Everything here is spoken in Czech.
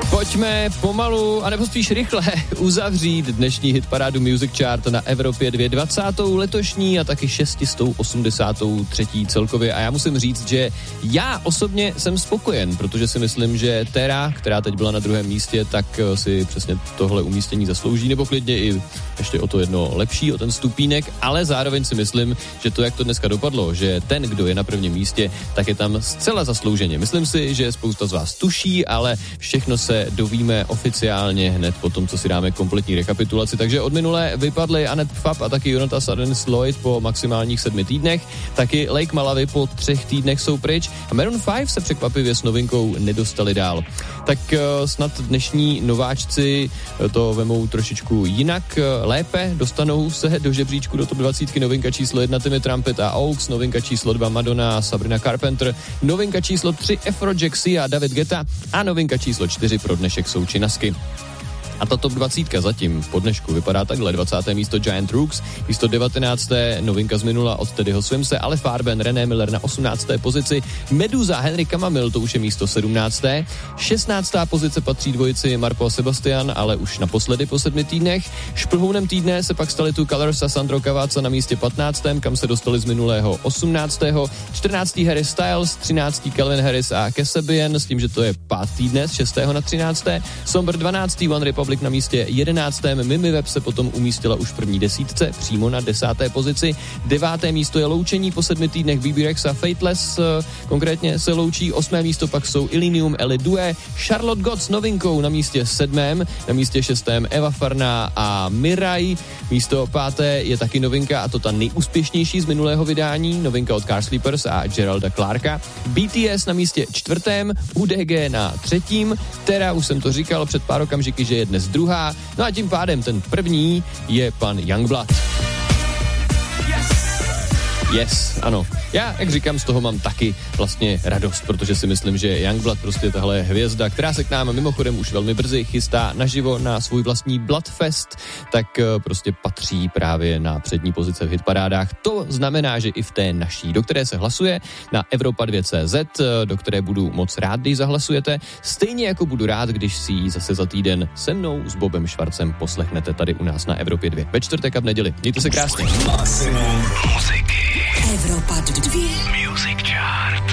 Pojďme pomalu, anebo spíš rychle uzavřít dnešní hitparádu Music Chart na Evropě 2, 20. letošní a taky 683. celkově. A já musím říct, že já osobně jsem spokojen, protože si myslím, že Tera, která teď byla na druhém místě, tak si přesně tohle umístění zaslouží, nebo klidně i ještě o to jedno lepší, o ten stupínek, ale zároveň si myslím, že to, jak to dneska dopadlo, že ten, kdo je na prvním místě, tak je tam zcela zaslouženě. Myslím si, že spousta z vás tuší, ale všechno se dovíme oficiálně hned po tom, co si dáme kompletní rekapitulaci. Takže od minulé vypadly Annette Pfaff a taky Jonatas a Dennis Lloyd po maximálních 7 týdnech, taky Lake Malawi po 3 týdnech jsou pryč a Maroon 5 se překvapivě s novinkou nedostali dál. Tak snad dnešní nováčci to vemou trošičku jinak, lépe, dostanou se do žebříčku do top 20, novinka číslo 1 Timmy Trumpet a Oaks, novinka číslo 2 Madonna, Sabrina Carpenter, novinka číslo 3 Afrojack a David Guetta a novinka číslo 4 pro dnešek jsou Činasky. A ta top 20 zatím po dnešku vypadá takhle. 20. místo Giant Rooks, místo 19. novinka z minula od Teddyho Swimse, Ale Farben, René Miller na 18. pozici, Meduza, Henry Camamil, to už je místo 17. 16. pozice patří dvojici Marpo a Sebastian, ale už naposledy po 7 týdnech. Šplhounem týdne se pak stali tu Colors a Sandro Cavazza na místě 15., kam se dostali z minulého 18. 14. Harry Styles, 13. Calvin Harris a Kasabian, s tím, že to je 5. týdne z 6. na 13. Somber 12. One Republic na místě 11. Mimi Web se potom umístila už v první desítce, přímo na 10. pozici. 9. místo je loučení po 7 týdnech BB Rexa Fateless, konkrétně se loučí. 8. místo pak jsou Illenium, Ellie Due, Charlotte God s novinkou na místě 7. Na místě 6. Eva Farná a Mirai. Místo 5. je taky novinka, a to ta nejúspěšnější z minulého vydání, novinka od Car Sleepers a Geralda Clarka. BTS na místě 4. UDG na 3. Tera, už jsem to říkal před pár okamžiky, že je dnes 2. No a tím pádem ten první je pan Youngblood. Yes, ano. Já, jak říkám, z toho mám taky vlastně radost, protože si myslím, že Youngblood prostě tahle hvězda, která se k nám mimochodem už velmi brzy chystá naživo na svůj vlastní Bloodfest, tak prostě patří právě na přední pozice v hitparádách. To znamená, že i v té naší, do které se hlasuje na Evropa2.cz, do které budu moc rád, když zahlasujete, stejně jako budu rád, když si ji zase za týden se mnou s Bobem Švarcem poslechnete tady u nás na Evropě 2 ve čtvrtek a v neděli. Mějte se krásně. Evropa 2 Music Chart.